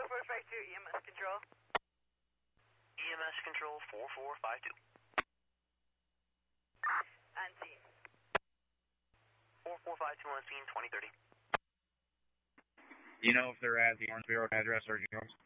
4452, EMS control. EMS control 4452. On scene. 4452 on scene, 2030. You know if they're at the Orange Bureau address or Jones?